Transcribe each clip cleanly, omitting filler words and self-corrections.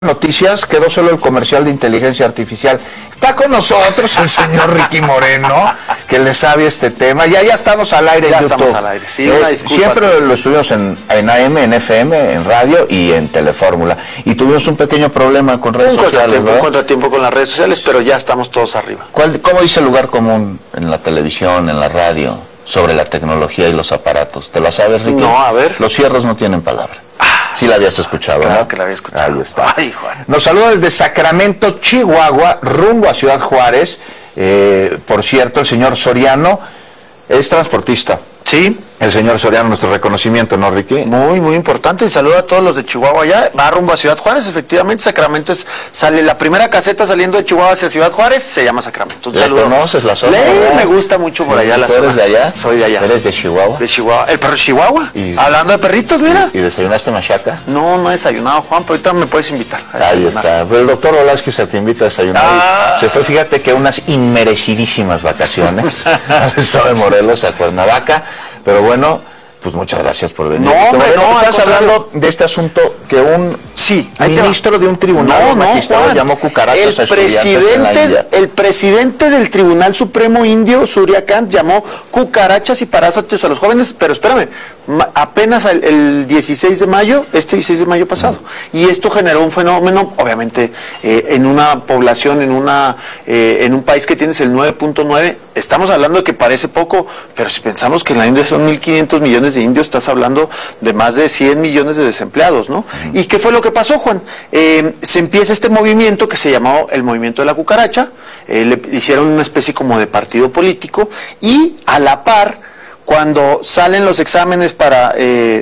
Noticias, quedó solo el comercial de inteligencia artificial. Está con nosotros el señor Ricky Moreno, que le sabe este tema. Ya estamos al aire en YouTube. Estamos al aire, sí, una disculpa. Siempre lo estuvimos en AM, en FM, en radio y en Telefórmula. Y tuvimos un pequeño problema con redes sociales, un contratiempo con las redes sociales, pero ya estamos todos arriba. ¿Cómo dice el lugar común en la televisión, en la radio, sobre la tecnología y los aparatos? ¿Te lo sabes, Ricky? No, a ver. Los cierros no tienen palabra. Sí la habías escuchado, claro, ¿no? Que la había escuchado. Ahí está. Ay, Juan. Nos saluda desde Sacramento, Chihuahua, rumbo a Ciudad Juárez. Por cierto, el señor Soriano es transportista. Sí. El señor Soriano, nuestro reconocimiento, ¿no, Ricky? Muy importante. Y saludo a todos los de Chihuahua allá. Va rumbo a Ciudad Juárez, efectivamente. Sacramento sale la primera caseta saliendo de Chihuahua hacia Ciudad Juárez, se llama Sacramento. ¿Ya conoces la zona? Me gusta mucho por allá la zona. ¿Tú eres de allá? Soy de allá. ¿Eres de Chihuahua? De Chihuahua. ¿El perro Chihuahua? Hablando de perritos, mira. ¿Y desayunaste machaca? No he desayunado, Juan, pero ahorita me puedes invitar a Ahí está. Pero el doctor Velázquez se te invita a desayunar. Se fue, fíjate que unas inmerecidísimas vacaciones al estado de Morelos, a Cuernavaca. Pero bueno, pues muchas gracias por venir. Estás hablando de este asunto que un ministro de un tribunal magistrado llamó cucarachas a estudiantes en la India. El presidente del Tribunal Supremo Indio, Surya Kant, llamó cucarachas y parásitos a los jóvenes, pero espérame, apenas el 16 de mayo, este 16 de mayo pasado. Y esto generó un fenómeno, obviamente, en una población, en un país que tienes el 9.9, estamos hablando de que parece poco, pero si pensamos que en la India son 1.500 millones de indios, estás hablando de más de 100 millones de desempleados, ¿no? ¿Y qué fue lo que pasó, Juan? Se empieza este movimiento que se llamó el movimiento de la cucaracha, le hicieron una especie como de partido político, y a la par, cuando salen los exámenes para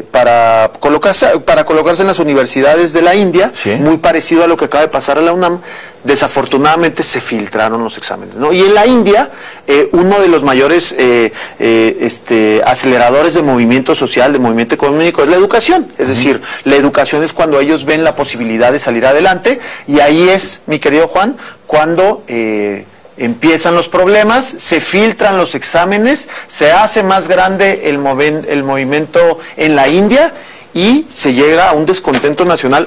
colocarse en las universidades de la India, muy parecido a lo que acaba de pasar a la UNAM, desafortunadamente se filtraron los exámenes, ¿no? Y en la India, uno de los mayores aceleradores de movimiento social, de movimiento económico, es la educación. Es decir, la educación es cuando ellos ven la posibilidad de salir adelante, y ahí es, mi querido Juan, cuando empiezan los problemas, se filtran los exámenes, se hace más grande el movimiento en la India, y se llega a un descontento nacional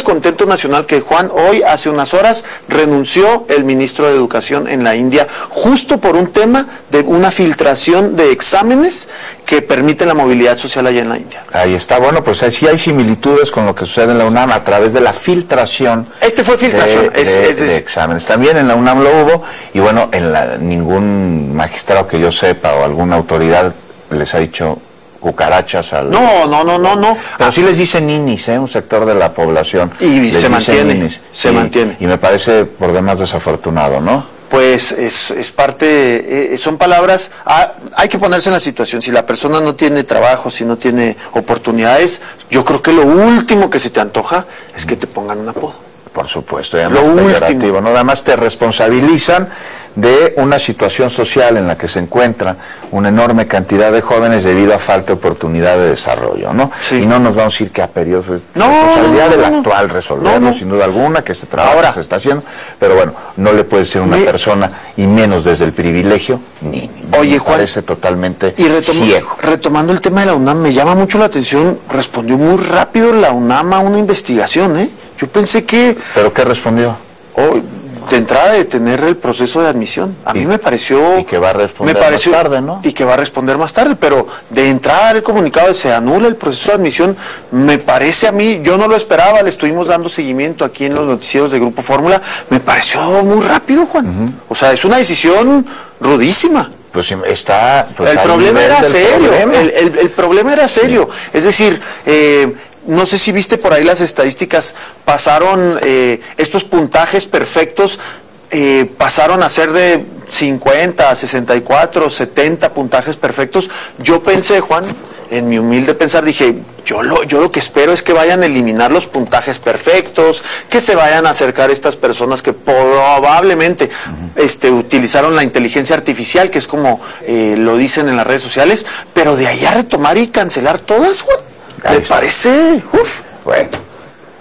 que, Juan, hoy, hace unas horas, renunció el ministro de Educación en la India, justo por un tema de una filtración de exámenes que permiten la movilidad social allá en la India. Ahí está, bueno, pues sí hay similitudes con lo que sucede en la UNAM a través de la filtración. Fue filtración. De exámenes. También en la UNAM lo hubo, y bueno, ningún magistrado que yo sepa o alguna autoridad les ha dicho cucarachas al... No. Pero sí les dicen ninis, un sector de la población. Y se mantiene, mantiene. Y me parece por demás desafortunado, ¿no? Pues es parte, son palabras, hay que ponerse en la situación. Si la persona no tiene trabajo, si no tiene oportunidades, yo creo que lo último que se te antoja es que te pongan un apodo. Por supuesto, ya no, nada más te responsabilizan de una situación social en la que se encuentra una enorme cantidad de jóvenes debido a falta de oportunidad de desarrollo, ¿no? Sí. Y no nos vamos a ir que a periodos, responsabilidad del actual resolverlo, sin duda alguna, que este trabajo se está haciendo, pero bueno, no le puede ser una persona, y menos desde el privilegio, Oye, Juan, parece totalmente ciego. Retomando el tema de la UNAM, me llama mucho la atención, respondió muy rápido la UNAM a una investigación, Yo pensé que... ¿Pero qué respondió? De entrada, de tener el proceso de admisión. A mí me pareció... Y que va a responder más tarde, ¿no? Y que va a responder más tarde, pero de entrada el comunicado de se anula el proceso de admisión, me parece a mí, yo no lo esperaba, le estuvimos dando seguimiento aquí en los noticieros de Grupo Fórmula, me pareció muy rápido, Juan. O sea, es una decisión rudísima. Pues está... Pues el problema era serio, el problema era serio. Es decir... no sé si viste por ahí las estadísticas, pasaron estos puntajes perfectos, pasaron a ser de 50, 64, 70 puntajes perfectos. Yo pensé, Juan, en mi humilde pensar, dije, yo lo que espero es que vayan a eliminar los puntajes perfectos, que se vayan a acercar estas personas que probablemente utilizaron la inteligencia artificial, que es como lo dicen en las redes sociales, pero de ahí a retomar y cancelar todas, Juan. Me parece, Bueno,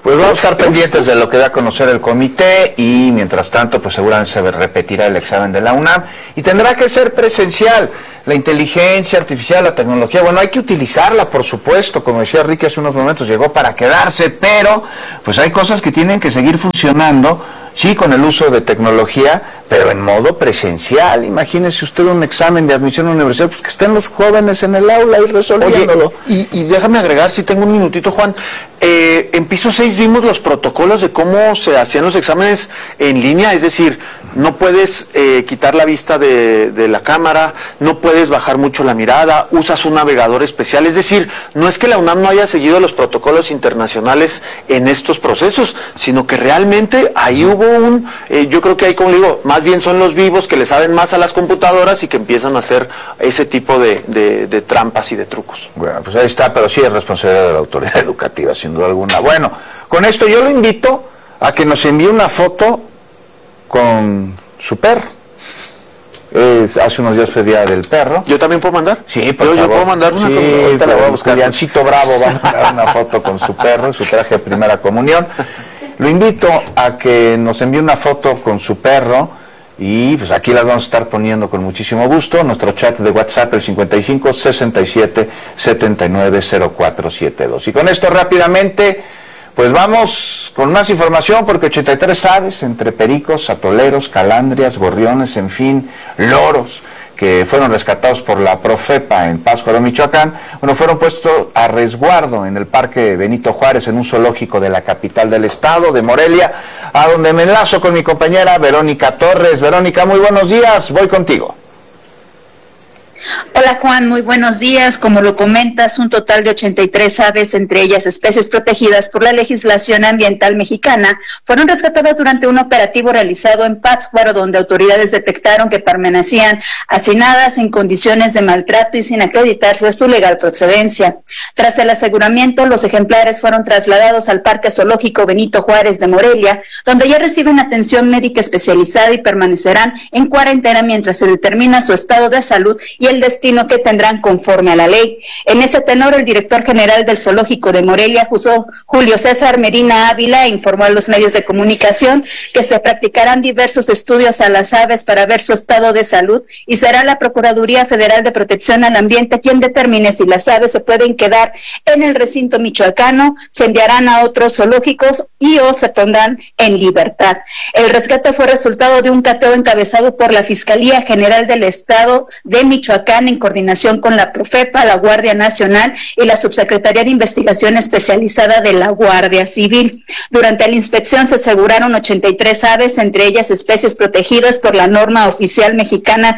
Pues vamos a estar pendientes de lo que da a conocer el comité y mientras tanto pues seguramente se repetirá el examen de la UNAM y tendrá que ser presencial. La inteligencia artificial, la tecnología, bueno, hay que utilizarla, por supuesto, como decía Ricky hace unos momentos, llegó para quedarse, pero pues hay cosas que tienen que seguir funcionando, sí, con el uso de tecnología, pero en modo presencial. Imagínese usted un examen de admisión a la universidad, pues que estén los jóvenes en el aula y resolviéndolo. Oye, y déjame agregar, si tengo un minutito, Juan, en piso 6 vimos los protocolos de cómo se hacían los exámenes en línea, es decir, no puedes quitar la vista de la cámara, no puedes bajar mucho la mirada, usas un navegador especial, es decir, no es que la UNAM no haya seguido los protocolos internacionales en estos procesos, sino que realmente ahí hubo yo creo que ahí, como digo, más bien son los vivos que le saben más a las computadoras y que empiezan a hacer ese tipo de trampas y de trucos. Bueno, pues ahí está, pero sí es responsabilidad de la autoridad educativa, sin duda alguna. Bueno, con esto yo lo invito a que nos envíe una foto con su perro. Hace unos días fue Día del Perro. ¿Yo también puedo mandar? Sí, por favor. Yo puedo mandar una. Sí, ahorita la voy a buscar. Juliancito Bravo va a mandar una foto con su perro, su traje de primera comunión. Lo invito a que nos envíe una foto con su perro y pues aquí las vamos a estar poniendo con muchísimo gusto. Nuestro chat de WhatsApp, el 55 67 79 0472. Y con esto rápidamente, pues vamos con más información porque 83 aves, entre pericos, atoleros, calandrias, gorriones, en fin, loros, que fueron rescatados por la Profepa en Pátzcuaro, Michoacán, bueno, fueron puestos a resguardo en el Parque Benito Juárez, en un zoológico de la capital del estado, de Morelia, a donde me enlazo con mi compañera Verónica Torres. Verónica, muy buenos días, voy contigo. Hola Juan, muy buenos días. Como lo comentas, un total de 83 aves, entre ellas especies protegidas por la legislación ambiental mexicana, fueron rescatadas durante un operativo realizado en Pátzcuaro, donde autoridades detectaron que permanecían hacinadas en condiciones de maltrato y sin acreditarse su legal procedencia. Tras el aseguramiento, los ejemplares fueron trasladados al Parque Zoológico Benito Juárez de Morelia, donde ya reciben atención médica especializada y permanecerán en cuarentena mientras se determina su estado de salud y el destino que tendrán conforme a la ley. En ese tenor, el director general del Zoológico de Morelia, Julio César Medina Ávila, informó a los medios de comunicación que se practicarán diversos estudios a las aves para ver su estado de salud y será la Procuraduría Federal de Protección al Ambiente quien determine si las aves se pueden quedar en el recinto michoacano, se enviarán a otros zoológicos y o se pondrán en libertad. El rescate fue resultado de un cateo encabezado por la Fiscalía General del Estado de Michoacán en coordinación con la Profepa, la Guardia Nacional y la Subsecretaría de Investigación Especializada de la Guardia Civil. Durante la inspección se aseguraron 83 aves, entre ellas especies protegidas por la norma oficial mexicana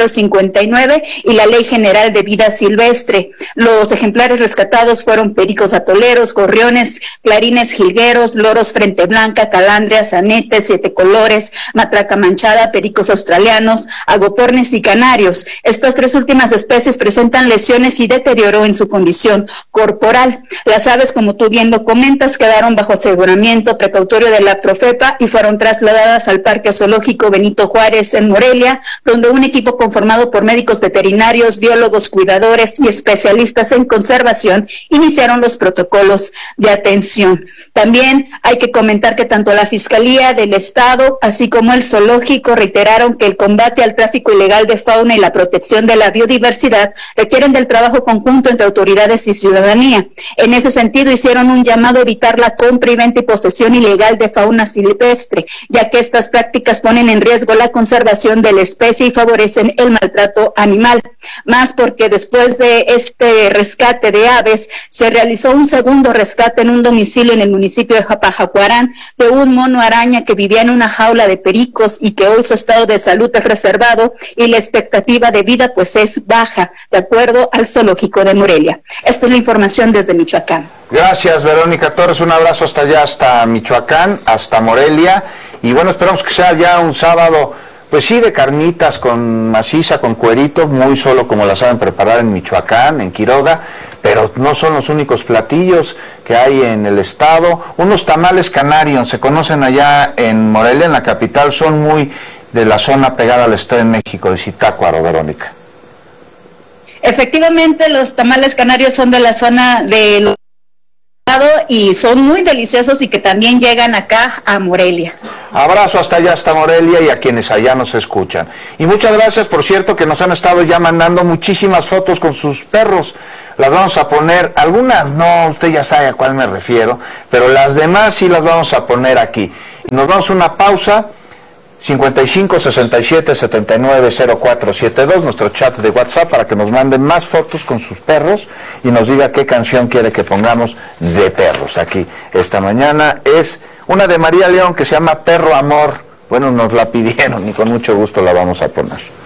059 y la Ley General de Vida Silvestre. Los ejemplares rescatados fueron pericos atoleros, gorriones, clarines jilgueros, loros frente blanca, calandrias, anetes, siete colores, matraca manchada, pericos australianos, agopornes y canarios. Estas tres últimas especies presentan lesiones y deterioro en su condición corporal. Las aves, como tú bien lo comentas, quedaron bajo aseguramiento precautorio de la Profepa y fueron trasladadas al Parque Zoológico Benito Juárez en Morelia, donde un equipo conformado por médicos veterinarios, biólogos, cuidadores y especialistas en conservación iniciaron los protocolos de atención. También hay que comentar que tanto la Fiscalía del Estado, así como el zoológico, reiteraron que el combate al tráfico ilegal de fauna y la protección de la biodiversidad requieren del trabajo conjunto entre autoridades y ciudadanía. En ese sentido, hicieron un llamado a evitar la compra y venta y posesión ilegal de fauna silvestre, ya que estas prácticas ponen en riesgo la conservación de la especie y favorecen el maltrato animal. Más porque después de este rescate de aves, se realizó un segundo rescate en un domicilio en el municipio de Pajacuarán de un mono araña que vivía en una jaula de pericos y que hoy su estado de salud es reservado y la expectativa de vida pues es baja, de acuerdo al Zoológico de Morelia. Esta es la información desde Michoacán. Gracias, Verónica Torres, un abrazo hasta allá, hasta Michoacán, hasta Morelia, y bueno, esperamos que sea ya un sábado, pues sí, de carnitas con maciza, con cuerito, muy solo como la saben preparar en Michoacán, en Quiroga, pero no son los únicos platillos que hay en el estado. Unos tamales canarios, se conocen allá en Morelia, en la capital, son muy de la zona pegada al Estado de México, de Zitácuaro, Verónica. Efectivamente, los tamales canarios son de la zona de y son muy deliciosos y que también llegan acá a Morelia. Abrazo hasta allá, hasta Morelia, y a quienes allá nos escuchan. Y muchas gracias, por cierto, que nos han estado ya mandando muchísimas fotos con sus perros. Las vamos a poner, algunas no, usted ya sabe a cuál me refiero, pero las demás sí las vamos a poner aquí. Nos vamos a una pausa. 55 67 79 0472, nuestro chat de WhatsApp, para que nos manden más fotos con sus perros y nos diga qué canción quiere que pongamos de perros aquí esta mañana. Es una de María León que se llama Perro Amor. Bueno, nos la pidieron y con mucho gusto la vamos a poner.